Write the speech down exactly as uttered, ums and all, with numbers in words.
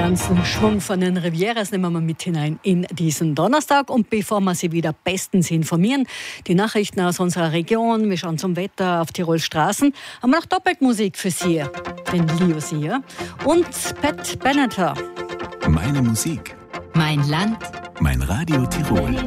ganzen Schwung von den Rivieras nehmen wir mit hinein in diesen Donnerstag. Und bevor wir Sie wieder bestens informieren, die Nachrichten aus unserer Region, wir schauen zum Wetter auf Tirols Straßen, haben wir noch Doppeltmusik für Sie, den Leo Sear und Pat Benatar. Meine Musik. Mein Land. Mein Radio Tirol.